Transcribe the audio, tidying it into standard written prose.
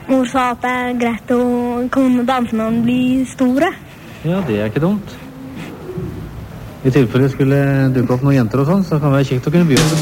Mor sa at det greit å kunne danse når man blir store. Ja, det ikke dumt. I tilfelle skulle dukke opp noen jenter og sånn, så kan det være kjekt å kunne begynne.